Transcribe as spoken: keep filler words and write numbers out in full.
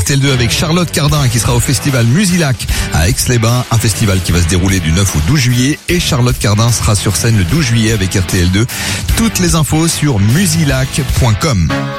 T L deux avec Charlotte Cardin qui sera au festival Musilac à Aix-les-Bains, un festival qui va se dérouler du neuf au douze juillet, et Charlotte Cardin sera sur scène le douze juillet avec R T L deux. Toutes les infos sur musilac point com.